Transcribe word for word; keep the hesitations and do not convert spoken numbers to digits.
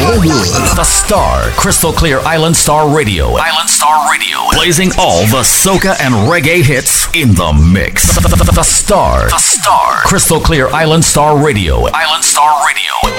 Bogor. The Star, Crystal Clear Island Star Radio. Island Star Radio. Blazing all the soca and reggae hits in the mix. The, the, the, the Star. The Star. Crystal Clear Island Star Radio. Island Star